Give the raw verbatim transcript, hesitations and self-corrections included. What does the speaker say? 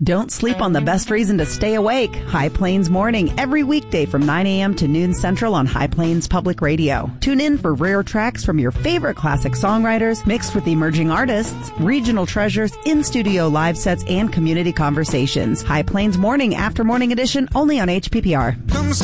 Don't sleep on the best reason to stay awake. High Plains Morning, every weekday from nine a.m. to noon Central on High Plains Public Radio. Tune in for rare tracks from your favorite classic songwriters, mixed with emerging artists, regional treasures, in-studio live sets, and community conversations. High Plains Morning, after morning edition, only on H P P R.